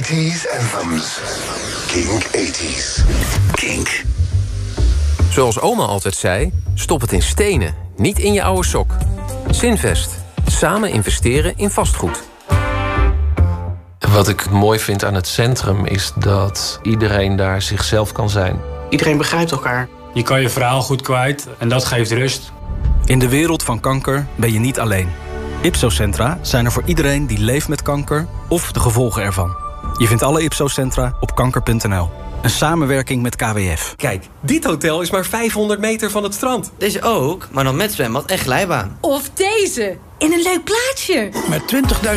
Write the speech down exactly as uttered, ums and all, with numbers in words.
eighties anthems. Kink eighties. Kink. Zoals oma altijd zei, stop het in stenen, niet in je oude sok. Zinvest. Samen investeren in vastgoed. Wat ik mooi vind aan het centrum is dat iedereen daar zichzelf kan zijn. Iedereen begrijpt elkaar. Je kan je verhaal goed kwijt en dat geeft rust. In de wereld van kanker ben je niet alleen. Ipso-centra zijn er voor iedereen die leeft met kanker of de gevolgen ervan. Je vindt alle Ipso-centra op kanker punt n l. Een samenwerking met K W F. Kijk, dit hotel is maar vijfhonderd meter van het strand. Deze ook, maar dan met zwembad en glijbaan. Of deze, in een leuk plaatsje. Met twintigduizend